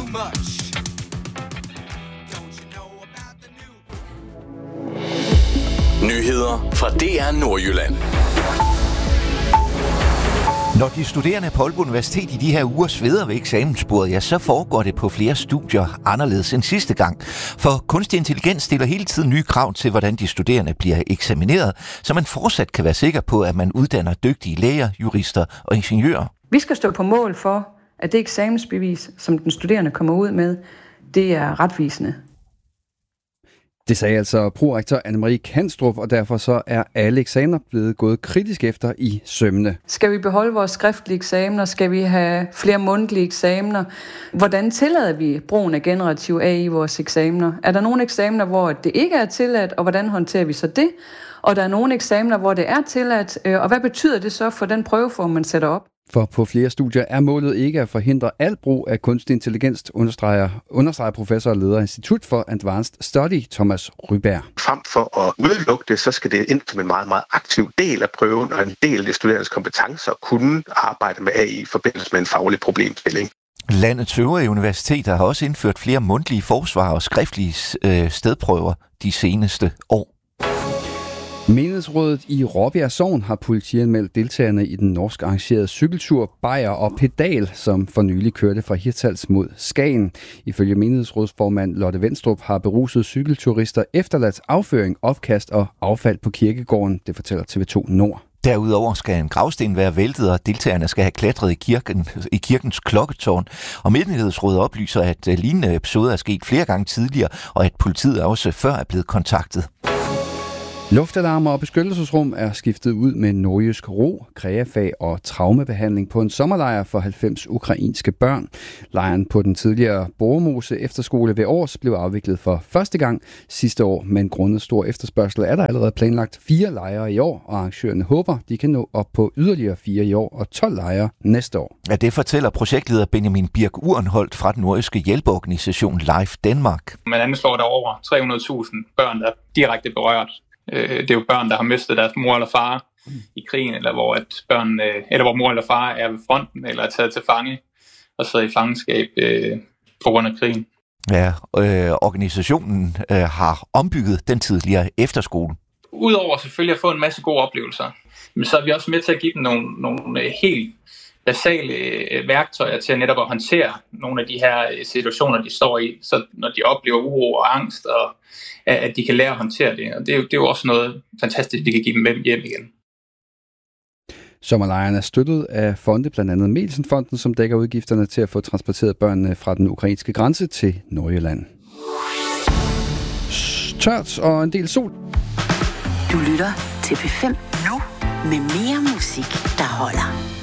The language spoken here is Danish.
much. Nyheder fra DR Nordjylland. Når de studerende på Aalborg Universitet i de her uger sveder ved eksamensbordet, ja, så foregår det på flere studier anderledes end sidste gang. For kunstig intelligens stiller hele tiden nye krav til, hvordan de studerende bliver eksamineret, så man fortsat kan være sikker på, at man uddanner dygtige læger, jurister og ingeniører. Vi skal stå på mål for, at det eksamensbevis, som den studerende kommer ud med, det er retvisende. Det sagde altså prorektor Anne-Marie Kanstrup, og derfor så er alle eksamener blevet gået kritisk efter i sømmene. Skal vi beholde vores skriftlige eksamener? Skal vi have flere mundtlige eksamener? Hvordan tillader vi brugen af generativ AI i vores eksamener? Er der nogle eksamener, hvor det ikke er tilladt, og hvordan håndterer vi så det? Og der er nogle eksamener, hvor det er tilladt, og hvad betyder det så for den prøveform, man sætter op? For på flere studier er målet ikke at forhindre al brug af kunstig intelligens, understreger professor og leder af Institut for Advanced Study, Thomas Ryberg. Frem for at udelukke det, så skal det ind som en meget, meget aktiv del af prøven, og en del af de studerendes kompetencer kunne arbejde med AI i forbindelse med en faglig problemstilling. Landets øvrige universiteter har også indført flere mundtlige forsvar og skriftlige stedprøver de seneste år. Menighedsrådet i Råbjerg Sogn har politianmeldt deltagerne i den norsk arrangerede cykeltur Bajer og Pedal, som for nylig kørte fra Hirtshals mod Skagen. Ifølge menighedsrådsformand Lotte Vendstrup har berusede cykelturister efterladt afføring, opkast og affald på kirkegården, det fortæller TV2 Nord. Derudover skal en gravsten være væltet, og deltagerne skal have klatret i kirkens klokketårn. Og menighedsrådet oplyser, at lignende episoder er sket flere gange tidligere, og at politiet også før er blevet kontaktet. Luftalarmer og beskyttelsesrum er skiftet ud med nordjysk ro, kreafag og traumebehandling på en sommerlejr for 90 ukrainske børn. Lejren på den tidligere Borgermose efterskole ved Års blev afviklet for første gang sidste år, men grundet stor efterspørgsel er der allerede planlagt 4 lejre i år, og arrangørerne håber, de kan nå op på yderligere 4 i år og 12 lejre næste år. Ja, det fortæller projektleder Benjamin Birk Urenholdt fra den nordiske hjælpeorganisation Life Denmark. Man anslår der over 300.000 børn, der er direkte berørt. Det er jo børn, der har mistet deres mor eller far i krigen, eller hvor mor eller far er ved fronten, eller er taget til fange og sidder i fangenskab på grund af krigen. Ja, organisationen har ombygget den tidligere efterskole. Udover selvfølgelig at få en masse gode oplevelser, men så er vi også med til at give dem nogle helt basale værktøjer til netop at håndtere nogle af de her situationer, de står i, så når de oplever uro og angst, og at de kan lære at håndtere det. Og det er jo også noget fantastisk, vi kan give dem med hjem igen. Sommerlejren er støttet af fonde, blandt andet Mielsen-fonden, som dækker udgifterne til at få transporteret børnene fra den ukrainske grænse til Nordjylland. Tørt og en del sol. Du lytter til P5 nu med mere musik, der holder.